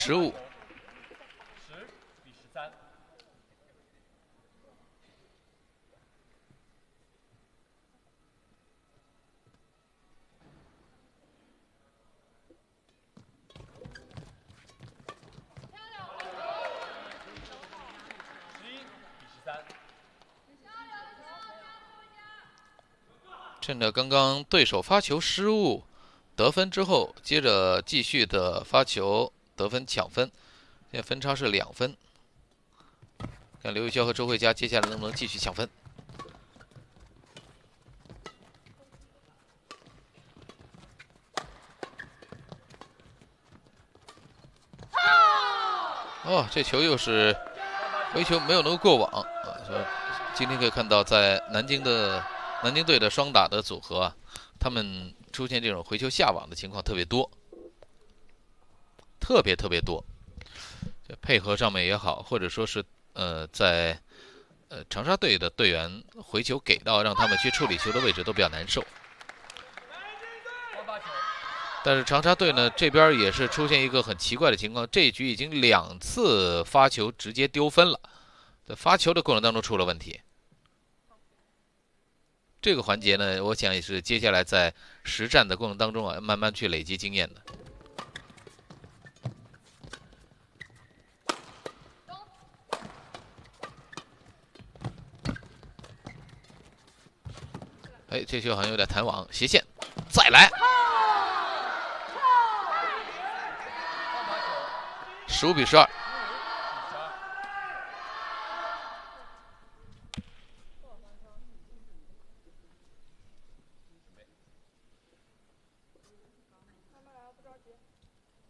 15。 10比13。 趁着刚刚对手发球失误得分之后，接着继续的发球得分抢分，现在分差是2分。看刘玉潇和周慧佳接下来能不能继续抢分。哦，这球又是回球没有能够过网啊！今天可以看到，在南京队的双打的组合啊，他们出现这种回球下网的情况特别多，特别多。这配合上面也好，或者说是在长沙队的队员回球给到让他们去处理球的位置都比较难受。但是长沙队呢这边也是出现一个很奇怪的情况，这一局已经2次发球直接丢分了，在发球的过程当中出了问题。这个环节呢，我想也是接下来在实战的过程当中啊，慢慢去累积经验的。哎，这球好像有点弹网，斜线，再来。15比12。